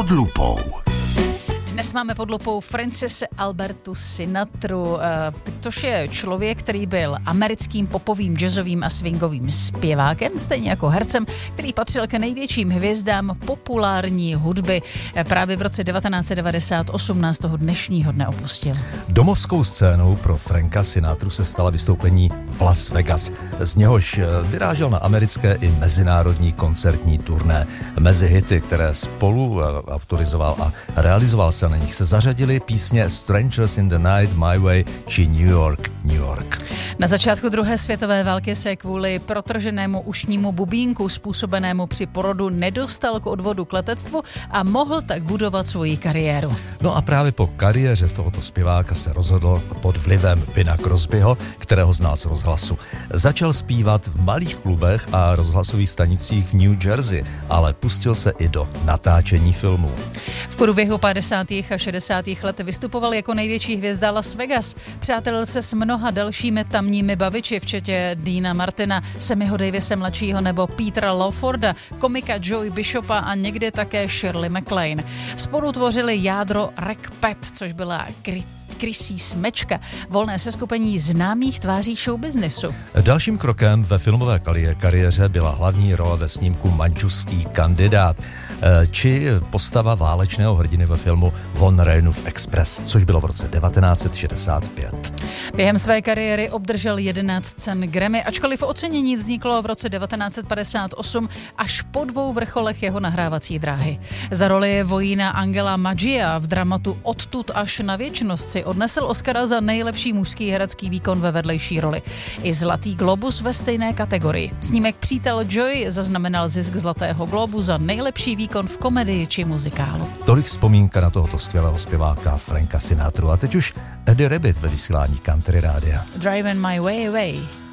Pod lupou. Dnes máme pod lupou Francise Albertu Sinatru, což je člověk, který byl americkým popovým, jazzovým a swingovým zpěvákem, stejně jako hercem, který patřil ke největším hvězdám populární hudby. Právě v roce 1998 nás toho dnešního dne opustil. Domovskou scénou pro Franka Sinatru se stala vystoupení v Las Vegas. Z něhož vyrážel na americké i mezinárodní koncertní turné. Mezi hity, které spolu autorizoval a realizoval, se na nich se zařadily písně Strangers in the Night, My Way či New York, New York. Na začátku druhé světové války se kvůli protrženému ušnímu bubínku způsobenému při porodu nedostal k odvodu k letectvu a mohl tak budovat svoji kariéru. No a právě po kariéře z tohoto zpěváka se rozhodl pod vlivem Bina Crosbyho, kterého zná z rozhlasu. Začal zpívat v malých klubech a rozhlasových stanicích v New Jersey, ale pustil se i do natáčení filmů. V průběhu 50. a 60. let vystupoval jako největší hvězda Las Vegas. Přátelil se s mnoha dalšími tamními baviči, včetně Deana Martina, Sammyho Davise mladšího nebo Petera Lawforda, komika Joey Bishopa a někdy také Shirley MacLaine. Spolu tvořili jádro Rec Pet, což byla krysí smečka, volné seskupení známých tváří showbiznesu. Dalším krokem ve filmové kariéře byla hlavní role ve snímku Mančuský kandidát, či postava válečného hrdiny ve filmu Von Reinův Express, což bylo v roce 1965. Během své kariéry obdržel 11 cen Grammy, ačkoliv ocenění vzniklo v roce 1958 až po 2 vrcholech jeho nahrávací dráhy. Za roli vojína Angela Maggia v dramatu Odtud až na věčnost si odnesl Oscara za nejlepší mužský herecký výkon ve vedlejší roli. I Zlatý globus ve stejné kategorii. Snímek Přítel Joy zaznamenal zisk Zlatého globu za nejlepší výkon v komedii či muzikálu. Tolik vzpomínka na tohoto skvělého zpěváka Franka Sinatru. A teď už Eddie Rabbitt ve vysílání Country Rádia. Driving my way away.